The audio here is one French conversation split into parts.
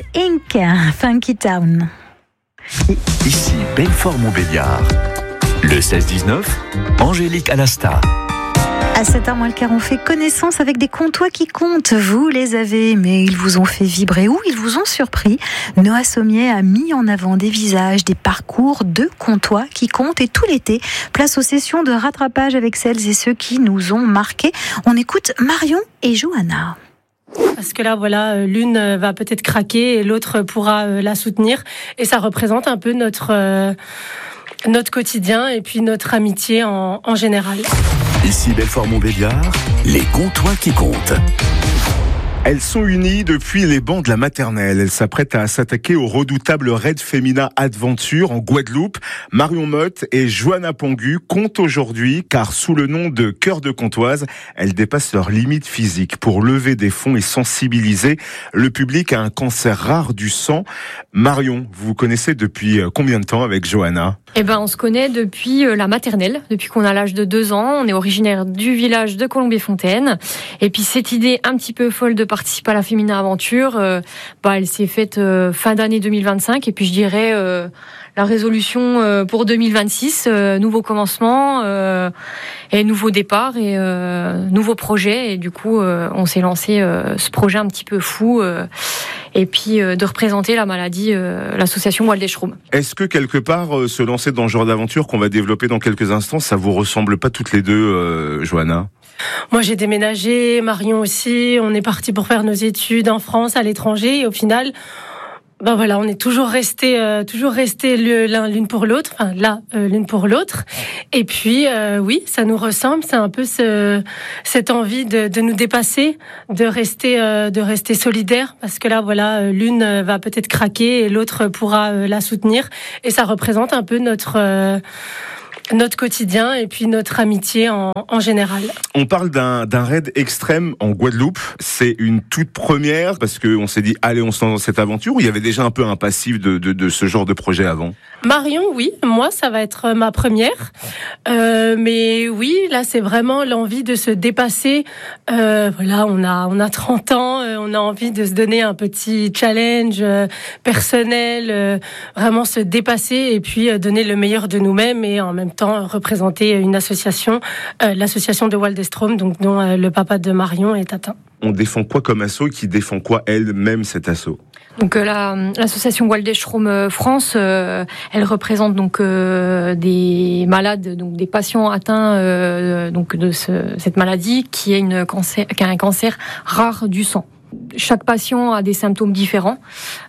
Inc. Funky Town. Ici Belfort-Montbéliard. Le 16-19, Angélique Alasta. À 7h moins le quart, on fait connaissance avec des comtois qui comptent. Vous les avez, mais ils vous ont fait vibrer ou ils vous ont surpris. Noah Sommier a mis en avant des visages, des parcours de comtois qui comptent. Et tout l'été, place aux sessions de rattrapage avec celles et ceux qui nous ont marqués. On écoute Marion et Johanna. Parce que là, voilà, l'une va peut-être craquer et l'autre pourra la soutenir. Et ça représente un peu notre quotidien et puis notre amitié en général. Ici Belfort-Montbéliard, les comtois qui comptent. Elles sont unies depuis les bancs de la maternelle. Elles s'apprêtent à s'attaquer au redoutable Raid Femina Adventure en Guadeloupe. Marion Motte et Johanna Pongu comptent aujourd'hui car sous le nom de Cœur de Comtoise, elles dépassent leurs limites physiques pour lever des fonds et sensibiliser le public à un cancer rare du sang. Marion, vous vous connaissez depuis combien de temps avec Johanna ? On se connaît depuis la maternelle, depuis qu'on a l'âge de 2 ans. On est originaire du village de Colombier-Fontaine. Et puis cette idée un petit peu folle de participer à la Femina Aventure, elle s'est faite fin d'année 2025. Et puis je dirais la résolution pour 2026, nouveau commencement et nouveau départ et nouveau projet. Et du coup, on s'est lancé ce projet un petit peu fou. Et puis de représenter la maladie, l'association Waldeschroom. Est-ce que quelque part, se lancer dans ce genre d'aventure qu'on va développer dans quelques instants, ça vous ressemble pas toutes les deux, Johanna ? Moi, j'ai déménagé, Marion aussi. On est partis pour faire nos études en France, à l'étranger. Et au final, on est toujours restés l'une pour l'autre. Enfin, l'une pour l'autre. Et puis, oui, ça nous ressemble. C'est un peu cette envie de nous dépasser, de rester solidaires. Parce que là, l'une va peut-être craquer et l'autre pourra la soutenir. Et ça représente un peu notre quotidien et puis notre amitié en général. On parle d'un raid extrême en Guadeloupe. C'est une toute première parce qu'on s'est dit, allez, on se lance dans cette aventure, ou il y avait déjà un peu un passif de ce genre de projet avant ? Marion, oui. Moi, ça va être ma première. Mais oui, là, c'est vraiment l'envie de se dépasser. On a 30 ans. On a envie de se donner un petit challenge personnel. Vraiment se dépasser et puis donner le meilleur de nous-mêmes et en même temps représenter une association, l'association de Waldeschroom, donc dont le papa de Marion est atteint. On défend quoi comme asso et qui défend quoi elle-même cet asso ? Donc l'association Waldeschroom France, elle représente donc des malades, donc des patients atteints donc de cette maladie qui a un cancer rare du sang. Chaque patient a des symptômes différents.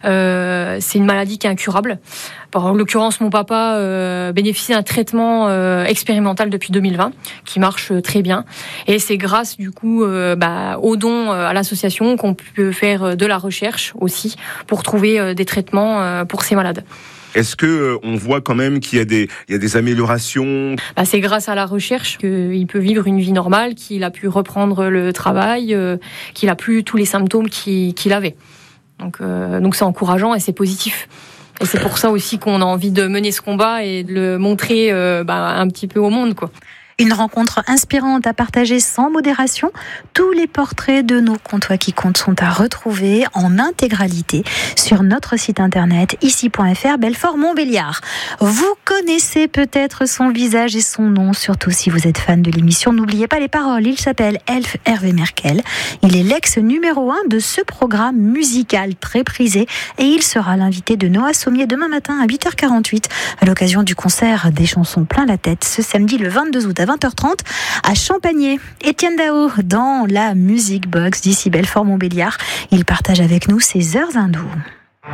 C'est une maladie qui est incurable. En l'occurrence, mon papa bénéficie d'un traitement expérimental depuis 2020 qui marche très bien. Et c'est grâce du coup aux dons à l'association qu'on peut faire de la recherche aussi pour trouver des traitements pour ces malades. Est-ce que on voit quand même qu'il y a des améliorations ? C'est grâce à la recherche qu'il peut vivre une vie normale, qu'il a pu reprendre le travail, qu'il a plus tous les symptômes qu'il avait. Donc c'est encourageant et c'est positif. Et c'est pour ça aussi qu'on a envie de mener ce combat et de le montrer un petit peu au monde, quoi. Une rencontre inspirante à partager sans modération. Tous les portraits de nos comtois qui comptent sont à retrouver en intégralité sur notre site internet ici.fr Belfort-Montbéliard. Vous connaissez peut-être son visage et son nom, surtout si vous êtes fan de l'émission. N'oubliez pas les paroles. Il s'appelle Elf Hervé Merkel. Il est l'ex numéro 1 de ce programme musical très prisé et il sera l'invité de Noah Sommier demain matin à 8h48 à l'occasion du concert des chansons plein la tête ce samedi le 22 août à 20h30 à Champagné. Étienne Dao dans la Music Box d'ici Belfort-Montbéliard. Il partage avec nous ses heures hindoues.